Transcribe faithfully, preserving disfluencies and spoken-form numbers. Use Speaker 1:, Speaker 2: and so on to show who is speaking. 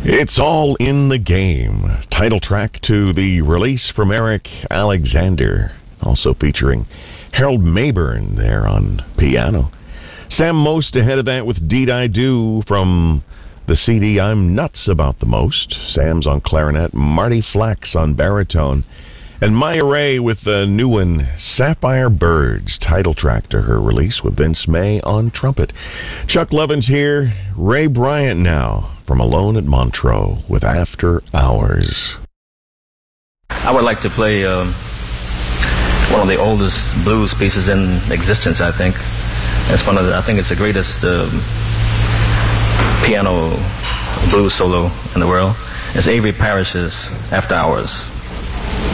Speaker 1: It's All in the Game, title track to the release from Eric Alexander, also featuring Harold Mayburn there on piano. Sam Most ahead of that with Deed I Do from the C D I'm Nuts About the Most. Sam's on clarinet, Marty Flax on baritone, and Maya Ray with the new one, Sapphire Birds, title track to her release with Vince May on trumpet. Chuck Lovins here, Ray Bryant now from Alone at Montreux with After Hours.
Speaker 2: I would like to play um, one of the oldest blues pieces in existence, I think. It's one of the, I think it's the greatest um, piano blues solo in the world. It's Avery Parrish's After Hours.